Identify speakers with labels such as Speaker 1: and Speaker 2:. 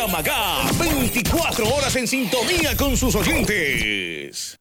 Speaker 1: Amagá, 24 horas en sintonía con sus oyentes.